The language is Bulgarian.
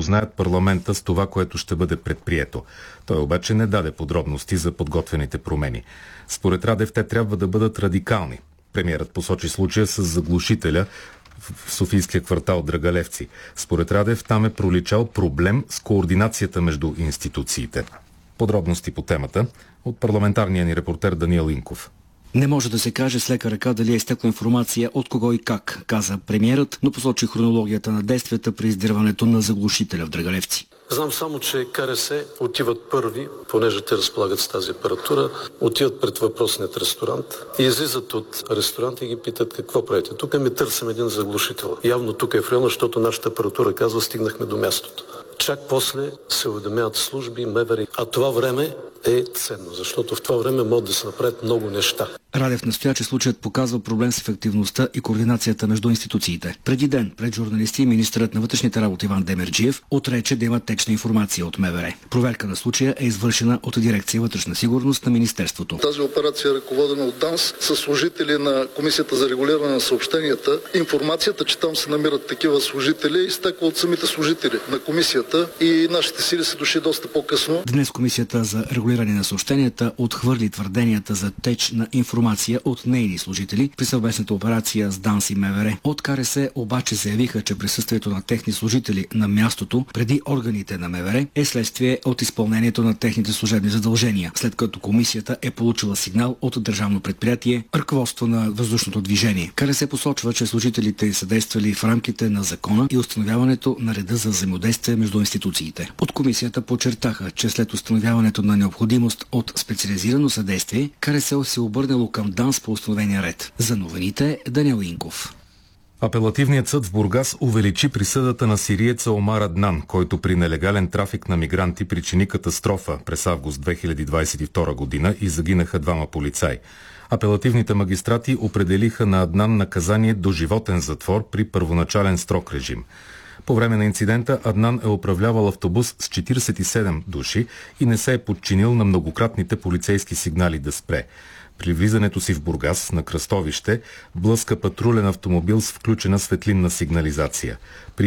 запознаят парламента с това, което ще бъде предприето. Той обаче не даде подробности за подготвените промени. Според Радев те трябва да бъдат радикални. Премиерът посочи случая с заглушителя в Софийския квартал Драгалевци. Според Радев там е проличал проблем с координацията между институциите. Подробности по темата от парламентарния ни репортер Даниел Инков. Не може да се каже с лека ръка дали е изтекла информация от кого и как, каза премиерът, но посочи хронологията на действията при издирването на заглушителя в Драгалевци. Знам само, че КРС отиват първи, понеже те разполагат с тази апаратура, отиват пред въпросният ресторант и излизат от ресторанта и ги питат какво правите. Тук ми търсим един заглушител. Явно тук е в района, защото нашата апаратура казва, стигнахме до мястото. Чак после се уведомяват служби, МВР. А това време е ценно, защото в това време могат да се направят много неща. Радев настоя, че случаят показва проблем с ефективността и координацията между институциите. Преди ден пред журналисти министърът на вътрешните работи Иван Демерджиев отрече да има течна информация от МВР. Проверка на случая е извършена от дирекция вътрешна сигурност на министерството. Тази операция е ръководена от ДАНС с служители на Комисията за регулиране на съобщенията. Информацията, че там се намират такива служители, изтекла от самите служители на комисията и нашите сили са дошли доста по-късно. Днес Комисията за регулиране на съобщенията отхвърли твърденията за теч на информация от нейни служители при съвместната операция с ДАНС и МВР. От КРС обаче заявиха, че присъствието на техни служители на мястото преди органите на МВР е следствие от изпълнението на техните служебни задължения, след като комисията е получила сигнал от държавно предприятие ръководство на въздушното движение. КРС посочва, че служителите са действали в рамките на закона и установяването на реда за взаимодействие между институциите. От комисията подчертаха, че след установяването на необходимост от специализирано съдействие, КРС се обърнало към ДАНС по установения ред. За новините Даниел Инков. Апелативният съд в Бургас увеличи присъдата на сириеца Омар Аднан, който при нелегален трафик на мигранти причини катастрофа през август 2022 година и загинаха двама полицаи. Апелативните магистрати определиха на Аднан наказание доживотен затвор при първоначален строг режим. По време на инцидента Аднан е управлявал автобус с 47 души и не се е подчинил на многократните полицейски сигнали да спре. При влизането си в Бургас на кръстовище блъска патрулен автомобил с включена светлинна сигнализация.